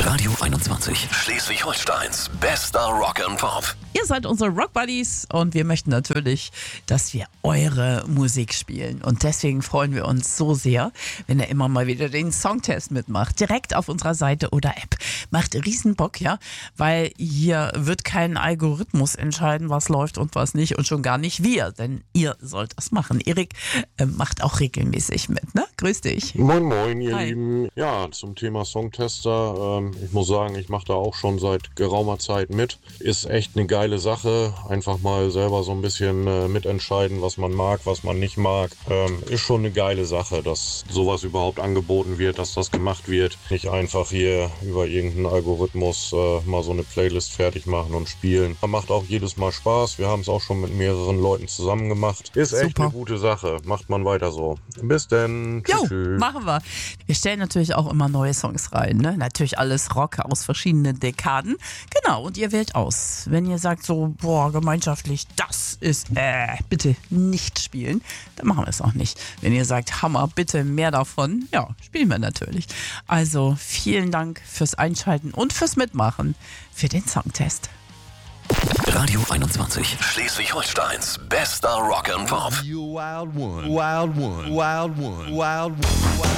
Radio 21. Schleswig-Holsteins bester Rock and Pop. Ihr seid unsere Rock Buddies und wir möchten natürlich, dass wir eure Musik spielen. Und deswegen freuen wir uns so sehr, wenn ihr immer mal wieder den Songtest mitmacht. Direkt auf unserer Seite oder App. Macht riesen Bock, ja? Weil hier wird kein Algorithmus entscheiden, was läuft und was nicht. Und schon gar nicht wir, denn ihr sollt das machen. Erik macht auch regelmäßig mit, ne? Grüß dich. Moin moin, ihr Hi. Lieben. Ja, zum Thema Songtester. Ich muss sagen, ich mache da auch schon seit geraumer Zeit mit. Ist echt eine geile Sache. Einfach mal selber so ein bisschen mitentscheiden, was man mag, was man nicht mag. Ist schon eine geile Sache, dass sowas überhaupt angeboten wird, dass das gemacht wird. Nicht einfach hier über irgendeinen Algorithmus mal so eine Playlist fertig machen und spielen. Macht auch jedes Mal Spaß. Wir haben es auch schon mit mehreren Leuten zusammen gemacht. Ist echt Super. eine gute Sache. Macht man weiter so. Bis denn. Jo, Tschüss. machen wir. Wir stellen natürlich auch immer neue Songs rein, ne? Natürlich alles Rock aus verschiedenen Dekaden. Genau, und ihr wählt aus. Wenn ihr sagt so, boah, gemeinschaftlich, das ist, bitte nicht spielen, dann machen wir es auch nicht. Wenn ihr sagt, Hammer, bitte mehr davon, ja, spielen wir natürlich. Also, vielen Dank fürs Einschalten und fürs Mitmachen für den Songtest. Radio 21. Schleswig-Holsteins bester Rock and Pop. You wild one, wild one, wild one, wild one.